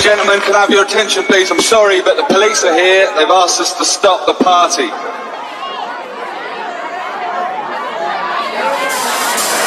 Gentlemen, can I have your attention please? I'm sorry, but the police are here. They've asked us to stop the party.